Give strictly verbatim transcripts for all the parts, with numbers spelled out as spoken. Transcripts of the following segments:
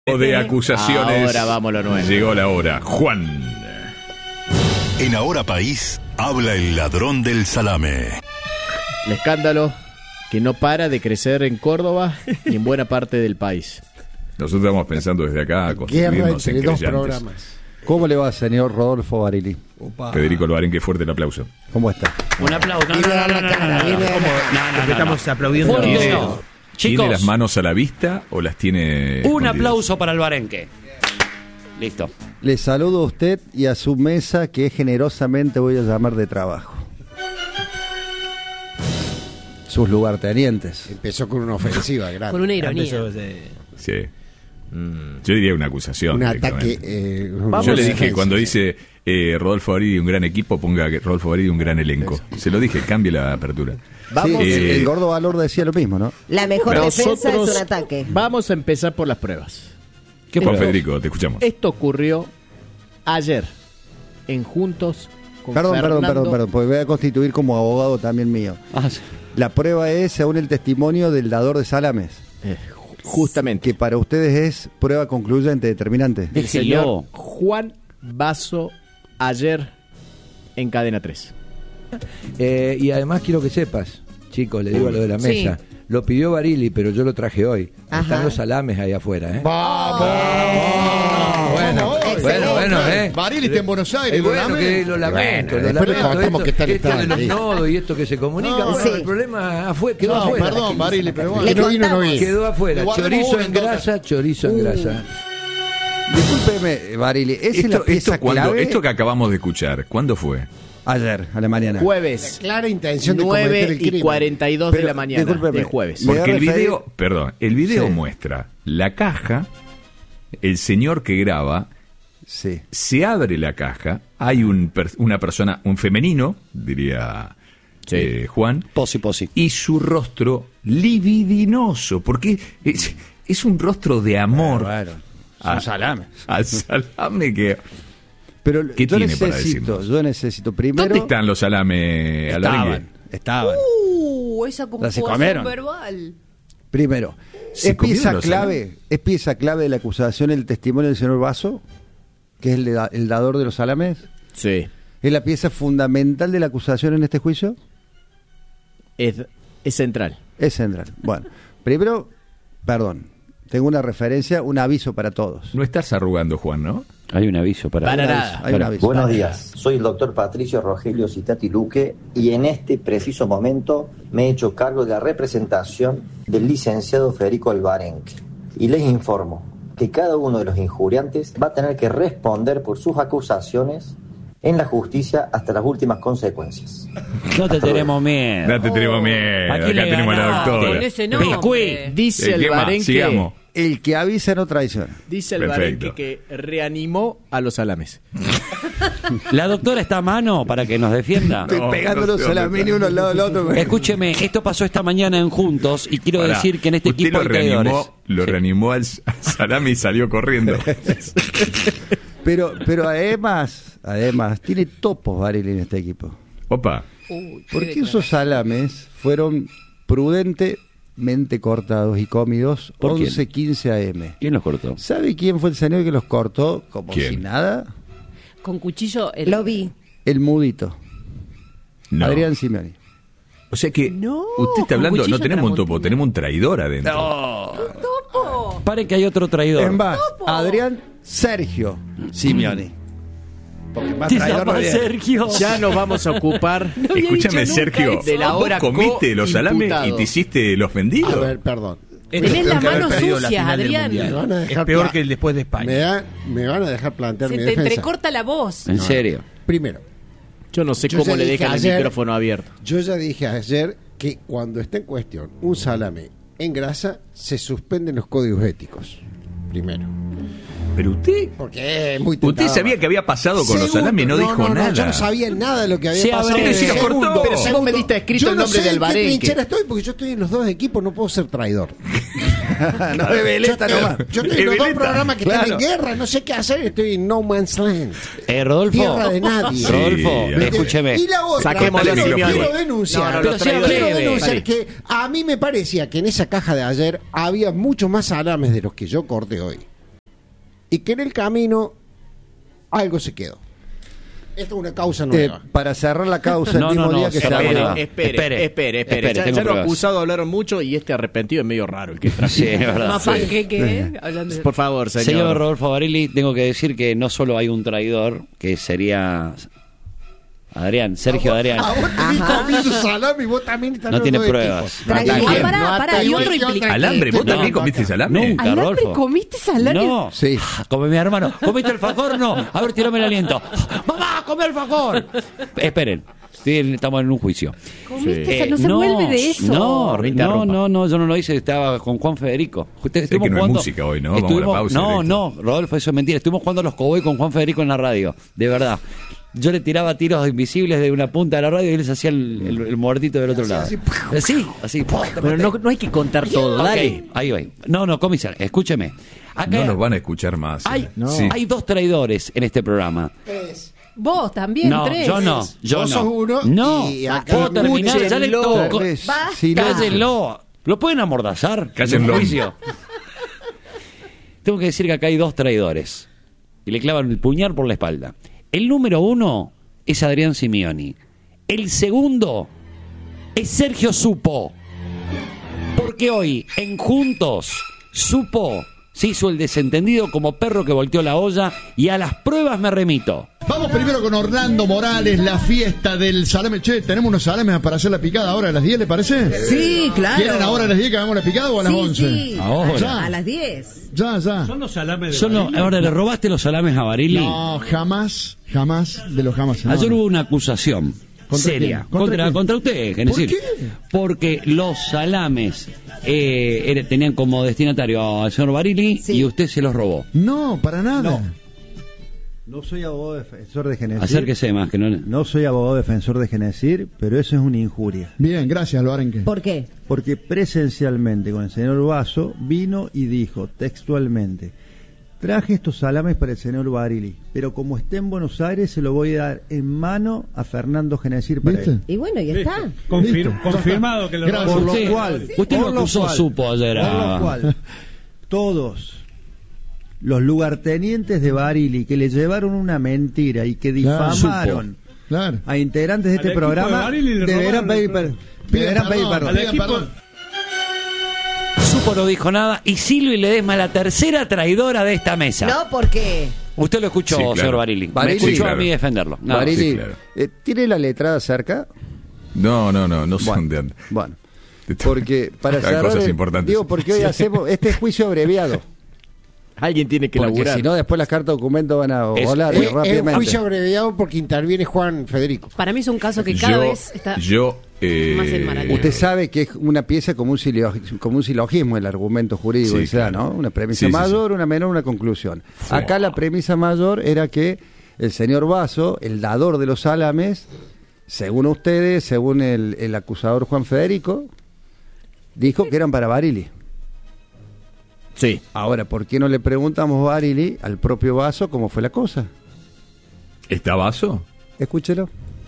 De acusaciones. Ahora vamos lo nuevo. Llegó la hora. Juan. En Ahora País habla el ladrón del salame. El escándalo que no para de crecer en Córdoba y en buena parte del país. Nosotros estamos pensando desde acá a Guerra constituirnos en entre dos creyentes. programas. ¿Cómo le va, señor Rodolfo Barili? Opa. Federico Loaren, qué fuerte el aplauso. ¿Cómo está? Un aplauso. No, Viene no, a no, la no, cara, no, no, viene a ¿cómo? la- No, no, no, no. Estamos aplaudiendo. Fuerte, ¿Tiene, no. ¿Tiene Chicos, las manos a la vista o las tiene un escondidas? aplauso para el Barenque. Listo. Le saludo a usted y a su mesa que generosamente voy a llamar de trabajo. Sus lugartenientes. Empezó con una ofensiva grande. Con una ironía. Empezó de- Sí. Yo diría una acusación. Un ataque. directamente. Eh, Yo una le dije, defensa. cuando dice eh, Rodolfo Barili un gran equipo, ponga que Rodolfo Barili un gran elenco. Se lo dije, cambie la apertura. Vamos, Sí, Eh, el gordo Valor decía lo mismo, ¿no? La mejor Nosotros defensa es un ataque. vamos a empezar por las pruebas. ¿Qué Juan Esto- Federico? Te escuchamos. Esto ocurrió ayer en Juntos con Perdón, perdón, Fernando. perdón, perdón, porque voy a constituir como abogado también mío. Ah, sí. La prueba es, según el testimonio del dador de salames, Eh, ju- justamente. que para ustedes es prueba concluyente, determinante. El señor Déjelo. Juan Basso ayer en Cadena tres. Eh, y además quiero que sepas, chicos, le digo a lo de la Sí. mesa. Lo pidió Barili, pero yo lo traje hoy. Ajá. Están los salames ahí afuera, ¿eh? ¡Vamos! Bueno, Excelente. bueno, bueno, ¿eh? Barili está en Buenos Aires. Eh, bueno, ¿lo que lame? lo lamento, Bueno, lo después le lamento. contamos Esto, que está el esto de estadio, los sí. nodos y esto que se comunica, No, bueno, sí. el problema afue- quedó No, afuera. perdón, Barili, pero bueno. Le Que no vino, no contamos. vino. Quedó afuera. Le guardamos Chorizo uno en entonces. grasa, chorizo en grasa. Discúlpeme, Barili, ¿esa es la Esto, pieza esto, cuando, clave? esto que acabamos de escuchar, ¿cuándo fue? Ayer, a la mañana. Jueves, Clara intención de cometer nueve el crimen. y cuarenta y dos de Pero, la mañana discúlpeme, del jueves. Me Porque voy a el referir- video, perdón, el video Sí. muestra la caja, el señor que graba, Sí. se abre la caja, hay un per- una persona, un femenino, diría Sí. eh, Juan, Posi, posi. y su rostro libidinoso, porque es, es un rostro de amor Bueno, a- son salames. al salame que... Pero ¿Qué yo tiene para necesito, decirnos? yo necesito primero. ¿Dónde están los salames al Estaban, estaban. Uh, esa ¿La se composición comieron? verbal. Primero, ¿Se es comieron pieza los clave, es pieza clave de la acusación el testimonio del señor Basso, que es el, de- el dador de los salames. Sí. ¿Es la pieza fundamental de la acusación en este juicio? Es, es central. Es central. Bueno, primero, perdón, tengo una referencia, un aviso para todos. No estás arrugando, Juan, ¿no? Hay un aviso para... Para Hay un nada. aviso, hay un aviso. Buenos días, soy el doctor Patricio Rogelio Citati Luque y en este preciso momento me he hecho cargo de la representación del licenciado Federico Albarenque y les informo que cada uno de los injuriantes va a tener que responder por sus acusaciones en la justicia hasta las últimas consecuencias. No te tenemos miedo. No te tenemos miedo, ¿A acá quién le tenemos a la ganaste? doctora. Con ese nombre. Biscuit. Dice Eh, el ¿qué más? Barenque, Sigamos. El que avisa no traiciona. dice el Perfecto. Barenque que reanimó a los salames. La doctora está a mano para que nos defienda. Estoy No, pegando no los sé dónde salamini está. uno al lado del otro. Escúcheme, esto pasó esta mañana en Juntos y quiero Pará, decir que en este usted equipo lo hay traidores. reanimó, lo Sí. reanimó al, al salame y salió corriendo. Pero, pero además, además, tiene topos Barili en este equipo. Opa, Uy, qué Porque declaración. esos salames fueron prudentemente cortados y comidos ¿Por quién? once quince a eme. ¿Quién los cortó? ¿Sabe quién fue el señor que los cortó como ¿Quién? si nada? Con cuchillo. el- Lo vi. El mudito, no. Adrián Simeoni. O sea que No, usted está con hablando, cuchillo no tenemos un topo, tramontina. tenemos un traidor adentro. Topo. Pare que hay otro traidor. Es más, Adrián Sergio Simeoni. Porque más Te traidor no llama había. Sergio. Ya nos vamos a ocupar había Escúchame, dicho nunca Sergio, eso. de la hora ¿vos comiste los salames co-imputado. y te hiciste los vendidos? A ver, perdón. Tenés las manos sucias, Adrián. Me van a Es dejar peor pla- que el después de Me, España. da- me van a dejar plantear Se mi te defensa. entrecorta la voz. En serio. Primero, Yo no sé Yo cómo ya le dije dejan el ayer- micrófono abierto. yo ya dije ayer que cuando está en cuestión un salame en grasa, se suspenden los códigos éticos. Primero. Pero usted, Porque es muy usted tentador. sabía que había pasado con los Segundo, salames y no, dijo no, nada. Yo no sabía nada de lo que había Se pasado. abre- Si lo cortó. Pero si vos me diste escrito yo el no nombre sé del en qué Barenque. trinchera estoy porque yo estoy en los dos equipos, no puedo ser traidor. No de veleta yo, nomás. yo estoy en los dos Veleta. programas que Claro. están en guerra, no sé qué hacer, estoy en No Man's Land. Eh, Rodolfo. Tierra de nadie. Rodolfo, Sí, escúcheme. Y la otra, Saquemos quiero, los quiero micrófonos. denunciar, No, no, Pero los sea traidores. quiero breve. denunciar Dale. que a mí me parecía que en esa caja de ayer había mucho más salames de los que yo corté hoy. y que en el camino algo se quedó. Esto es una causa Eh, nueva. para cerrar la causa No, el mismo no, no, día que se espere, hablaba. Espere, espere, espere, espere. espere, Ya, tengo ya los pruebas. acusados hablaron mucho y este arrepentido es medio raro el que trajo. Sí, es verdad. Más panqueque, ¿eh? Hablando de... Por favor, señor. Señor Rodolfo Barili, tengo que decir que no solo hay un traidor, que sería Adrián, Sergio Adrián. A vos te vi comiendo salame y vos también estás No tiene hablando de pruebas. tipos. Tranquilo, ¿A quién? pará, No, pará, hasta hay igual otro que otra implicante. ¿Alambre? ¿Vos No, también comiste salame? Nunca, ¿Alambre Rodolfo. comiste salame? No. Sí. Come mi hermano. ¿Comiste alfajor? No. A ver, tirame el aliento. ¡Mamá, come alfajor! Esperen. Estoy- estamos en un juicio. ¿Comiste Eh, sal- No se vuelve de eso. No, No no, interrumpa. no, no, yo no lo hice, estaba con Juan Federico. Usted, Sé que no hay música hoy, ¿no? Vamos a la estuvimos- pausa No, directo. no, Rodolfo, eso es mentira. Estuvimos jugando a los cowboys con Juan Federico en la radio, de verdad. Yo le tiraba tiros invisibles de una punta de la radio y él se hacía el, el, el muertito del otro lado. Eh, Sí, así. Pero no, no hay que contar todo, Ok, dale. ahí voy. No, no, comisario, escúcheme. Acá No nos van a escuchar más. hay, No. Sí. hay dos traidores en este programa. Vos también, No, tres. yo no, yo Vos no. sos uno no, y acá- puedo terminar, ya le Escúchenlo. toco. Tres. Basta. Silencio. Cállenlo. ¿Lo pueden amordazar? Cállenlo. En un juicio. Tengo que decir que acá hay dos traidores. Y le clavan el puñal por la espalda. El número uno es Adrián Simioni. El segundo es Sergio Supo. Porque hoy, en Juntos, Supo se hizo el desentendido como perro que volteó la olla y a las pruebas me remito. Vamos primero con Orlando Morales, la fiesta del salame. Che, tenemos unos salames para hacer la picada ahora a las diez, ¿le parece? Sí, claro. ¿Quieren ahora a las diez que hagamos la picada o a las Sí, once? sí. Ahora. Ya. A las diez. Ya, ya. Son los salames de Yo no- Barili. ahora, ¿le robaste los salames a Barili? No, jamás, jamás de los jamás. no. Ayer hubo una acusación ¿Contra seria quién? ¿Contra contra, quién? contra usted, Genesis. ¿Por qué? Porque los salames eh, era- tenían como destinatario al señor Barili Sí. y usted se los robó. No, para nada. No soy abogado defensor de Genesir. Acérquese más, que no... No soy abogado defensor de Genesir, pero eso es una injuria. Bien, gracias, Loarenque. ¿Por qué? Porque presencialmente con el señor Vaso vino y dijo textualmente: traje estos salames para el señor Barili, pero como esté en Buenos Aires se lo voy a dar en mano a Fernando Genesir para ¿Viste? él. Y bueno, ya está. Confir- Listo. confirmado que lo Gracias. robó. Por lo Usted- cual, usted por no lo acusó cual- Supo ayer por a- lo cual, todos los lugartenientes de Barili que le llevaron una mentira y que Claro. difamaron Claro. a integrantes de Al este equipo de programa Barili le deberán robaron pedir, el per- programa. deberán pedir Piden perdón. Al Piden equipo- perdón. Supo no dijo nada y Silvia Ledesma, la tercera traidora de esta mesa. No, porque Usted lo escuchó, Sí, claro. señor Barili. Barili, Me escuchó sí, claro. a mí defenderlo. No, Barili, sí, claro. eh, ¿tiene la letrada cerca? No, no, no, no son Bueno, de antes. bueno, porque para Hay cerrar cosas el- importantes. digo, porque hoy hacemos este juicio abreviado. Alguien tiene que Porque laburar. si no, después las cartas documentos van a Es- volar Es, es un rápidamente. juicio abreviado porque interviene Juan Federico. Para mí es un caso que cada yo, vez está yo, eh, más enmarañado. Usted sabe que es una pieza como un, silog- como un silogismo el argumento jurídico, Sí, o sea, claro. ¿no? Una premisa Sí, sí, mayor, una menor, una conclusión. Acá la premisa mayor era que el señor Vaso, el dador de los salames, según ustedes, según el, el acusador Juan Federico, dijo que eran para Barili. Sí. Ahora, ¿por qué no le preguntamos a Barili, al propio Vaso, cómo fue la cosa? ¿Está Vaso? Escúchelo.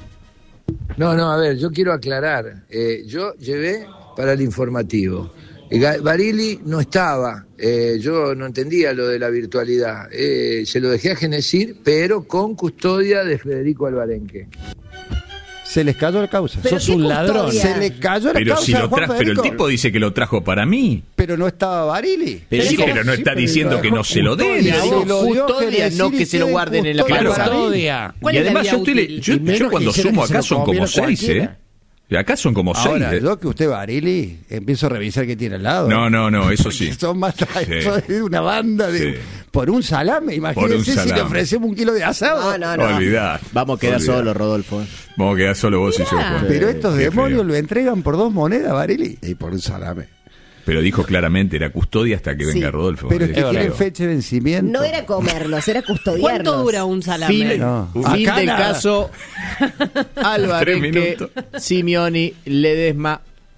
No, no, a ver, yo quiero aclarar. Eh, yo llevé para el informativo. Eh, Ga- Barili no estaba, eh, yo no entendía lo de la virtualidad. Eh, se lo dejé a Genesir, pero con custodia de Federico Alvarenque. Se les cayó la causa. ¿Pero Sos qué un ladrón. custodia? Se le cayó la Pero causa si a lo Juan trajo, pero el Federico. tipo dice que lo trajo para mí. Pero no estaba Barili. Pero Sí, dijo- pero no sí, está pero diciendo lo que dejó no se lo dé. custodia. le Se digo. lo dio Custodia, Genesir no y que se lo tiene guarden en la custodia Claro, para mí. custodia. ¿Cuál Y es la además vía yo, estoy le- útil? yo, Y menos yo que cuando hiciera sumo que se acá lo son como comiera seis, cualquiera. ¿eh? Y acá son como Ahora, seis. ¿eh? yo que usted Barili, empiezo a revisar qué tiene al lado. No, no, no, eso sí. Porque son más tra- Sí. son de una banda de Sí. por un salame, imagínense un si le salame. ofrecemos un kilo de asado. No, no, no. Olvidá. Vamos a quedar Olvidá. solos, Rodolfo. ¿eh? Vamos a quedar solo vos y yo, Juan. Pero estos Qué demonios feo. lo entregan por dos monedas, Barili. Y por un salame. Pero dijo claramente, era custodia hasta que Sí. venga Rodolfo. Pero es que Es tienen feo. fecha de vencimiento. No era comerlos, era custodiarlos. ¿Cuánto dura un salame? Fin, No. fin Acá del nada. caso Tres Alvarenque, minutos. Simioni, Ledesma,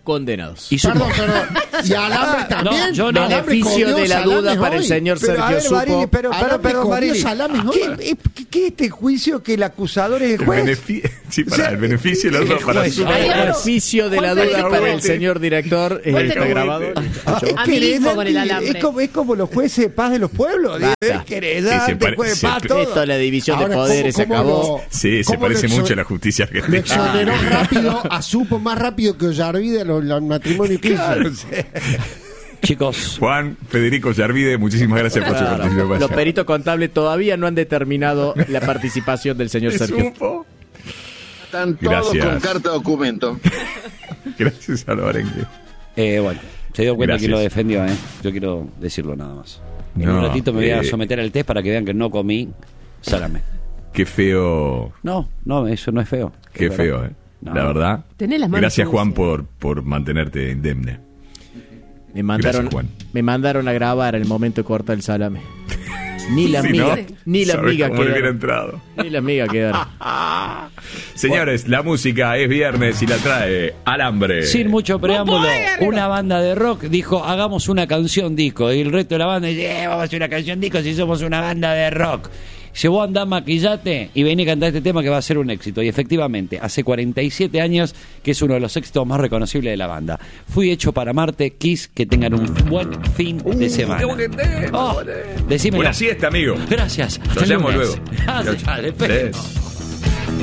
condenados. Y su- Perdón, perdón. Y alambre también. No, yo no. Alambre Beneficio comió de la duda salames para el hoy. señor Pero, a Sergio ver, Supo. Barili, pero, pero, Alambre pero, comió Barili, salames hoy. ¿qué, qué, qué este juicio que el acusador es el El juez? benefi- sí, para O sea, el beneficio de la duda el para juez. su- Ay, Beneficio de la Juan duda Federico. para el señor director. eh, Juan está Federico. grabado. Ah, es Amigo querellante, con el alambre. Es como, es como los jueces de paz de los pueblos. Basta. Es querellante, Sí, se pare- juez de se- paz, todo. Esto, la división Ahora, de poderes se ¿cómo- cómo acabó. lo- Sí, se cómo parece lo exo- mucho a la justicia Lo argentina. exoneró rápido a Supo, más rápido que Ollarvide los, los matrimonios que hizo. Claro, sí. Chicos, Juan Federico Yarvide, muchísimas gracias por su Claro. participación. Los peritos contables todavía no han determinado la participación del señor ¿Se Sergio. supo? Están todos Gracias. con carta de documento. Gracias a Lorenque. eh, bueno, se dio cuenta Gracias. que lo defendió, ¿eh? Yo quiero decirlo nada más. En No, un ratito me voy a eh. someter al test para que vean que no comí salame. Qué feo, No, no, eso no es feo. qué Es verdad. feo, ¿eh? No. La verdad. Tenés las manos Gracias, Juan, sucias. por, por mantenerte indemne. Me mandaron, Gracias, Juan. me mandaron a grabar el momento de cortar el salame. Ni la Sí, miga, ¿no? ni la ¿Sabes miga cómo le hubiera quedaron. entrado? Ni la miga quedaron. Señores, la música es viernes y la trae Alambre. Sin mucho preámbulo, una banda de rock dijo, hagamos una canción disco. Y el resto de la banda dice, eh, vamos a hacer una canción disco si somos una banda de rock. Llevó a andar maquillate y vení a cantar este tema que va a ser un éxito. Y efectivamente, hace cuarenta y siete años que es uno de los éxitos más reconocibles de la banda. Fui hecho para Marte, Kiss, que tengan un buen fin de semana. qué bonete, Oh, decímelo. Buena siesta, amigo. Gracias. Lo Hasta el llamo lunes. luego. Dale, Chau, chau. dale, perfecto. Sí.